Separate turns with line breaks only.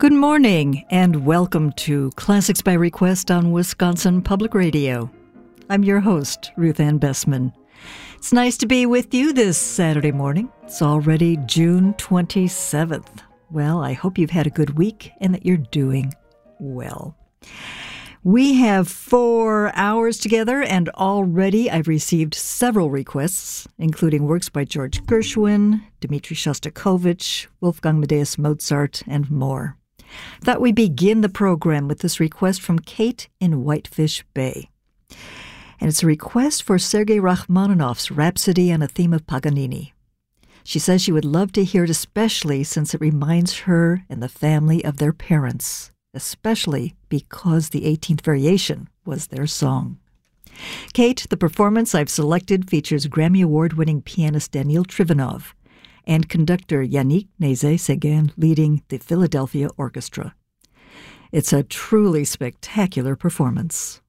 Good morning and welcome to Classics by Request on Wisconsin Public Radio. I'm your host, Ruth Ann Bessman. It's nice to be with you this Saturday morning. It's already June 27th. Well, I hope you've had a good week and that you're doing well. We have 4 hours together, and already I've received several requests, including works by George Gershwin, Dmitri Shostakovich, Wolfgang Amadeus Mozart, and more. Thought we'd begin the program with this request from Kate in Whitefish Bay. And it's a request for Sergei Rachmaninoff's Rhapsody on a Theme of Paganini. She says she would love to hear it, especially since it reminds her and the family of their parents, especially because the 18th Variation was their song. Kate, the performance I've selected features Grammy Award-winning pianist Daniil Trifonov and conductor Yannick Nézet-Séguin leading the Philadelphia Orchestra. It's a truly spectacular performance.